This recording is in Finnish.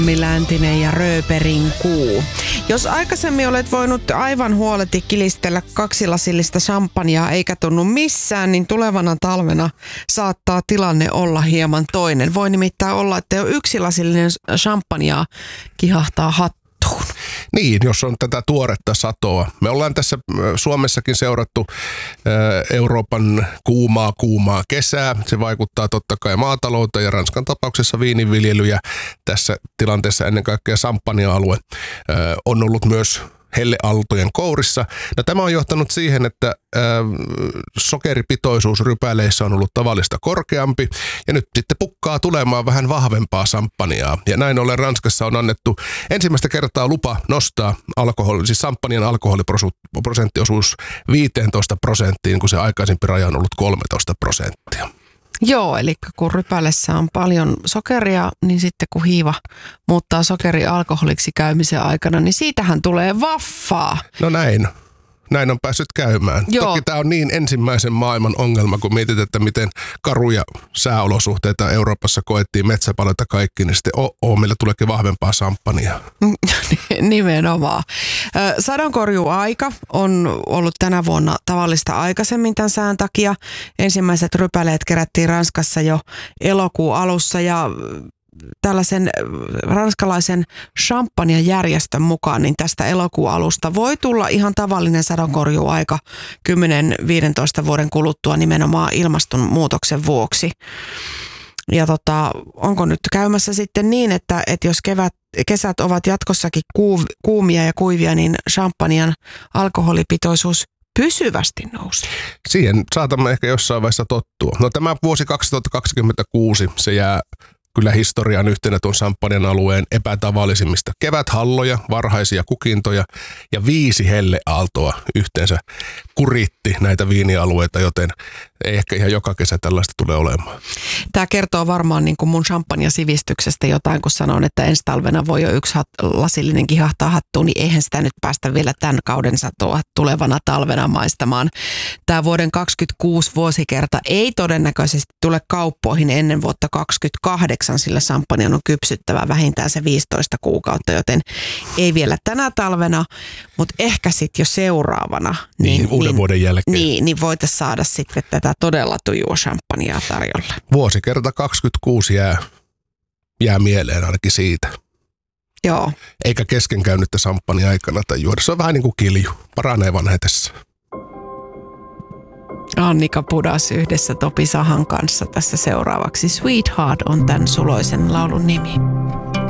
Läntinen ja rööperin kuu. Jos aikaisemmin olet voinut aivan huoleti kilistellä 2 lasillista champagnea eikä tunnu missään, niin tulevana talvena saattaa tilanne olla hieman toinen. Voi nimittäin olla, että jo 1 lasillinen champagnea kihahtaa hattuun. Niin, jos on tätä tuoretta satoa. Me ollaan tässä Suomessakin seurattu Euroopan kuumaa kesää. Se vaikuttaa totta kai maatalouteen ja Ranskan tapauksessa viininviljelyjä. Tässä tilanteessa ennen kaikkea champagne-alue on ollut myös helleaaltojen kourissa. No, tämä on johtanut siihen, että sokeripitoisuus rypäleissä on ollut tavallista korkeampi ja nyt sitten pukkaa tulemaan vähän vahvempaa champagnea. Ja näin ollen Ranskassa on annettu ensimmäistä kertaa lupa nostaa champagnen alkoholiprosenttiosuus 15%, kun se aikaisempi raja on ollut 13%. Joo, eli kun rypälessä on paljon sokeria, niin sitten kun hiiva muuttaa sokeri alkoholiksi käymisen aikana, niin siitähän tulee vaffaa. No näin on päässyt käymään. Joo. Toki tämä on niin ensimmäisen maailman ongelma, kun mietit, että miten karuja sääolosuhteita Euroopassa koettiin, metsäpaloita kaikki, niin sitten meillä tuleekin vahvempaa champagnea. Nimenomaan. Sadonkorjuaika on ollut tänä vuonna tavallista aikaisemmin tämän sään takia. Ensimmäiset rypäleet kerättiin Ranskassa jo elokuun alussa ja tällaisen ranskalaisen champagne-järjestön mukaan, niin tästä elokuun alusta voi tulla ihan tavallinen sadonkorjuaika 10-15 vuoden kuluttua nimenomaan ilmastonmuutoksen vuoksi. Ja onko nyt käymässä sitten niin, että jos kesät ovat jatkossakin kuumia ja kuivia, niin champagnen alkoholipitoisuus pysyvästi nousi? Siihen saatamme ehkä jossain vaiheessa tottua. No, tämä vuosi 2026, se jää kyllä historian yhtenä tuon champagnen alueen epätavallisimmista keväthalloja, varhaisia kukintoja ja 5 helleaaltoa yhteensä kuritti näitä viinialueita, joten ei ehkä ihan joka kesä tällaista tule olemaan. Tämä kertoo varmaan niin kuin mun champagne-sivistyksestä jotain, kun sanon, että ensi talvena voi jo 1 lasillinen kihahtaa hattuun, niin eihän sitä nyt päästä vielä tämän kauden satoa tulevana talvena maistamaan. Tämä vuoden 2026 vuosikerta ei todennäköisesti tule kauppoihin ennen vuotta 2028, sillä champagne on kypsyttävä vähintään se 15 kuukautta, joten ei vielä tänä talvena, mutta ehkä sitten jo seuraavana. Niin uuden vuoden jälkeen. Niin voitaisiin saada sitten tätä todella tujua champagnea tarjolla. Vuosikerta 26 jää mieleen ainakin siitä. Joo. Eikä kesken käynyttä champagne aikana tai juoda. Se on vähän niin kuin kilju. Paranee vanhetessa. Annika Pudas yhdessä Topi Sahan kanssa tässä seuraavaksi. Sweetheart on tämän suloisen laulun nimi.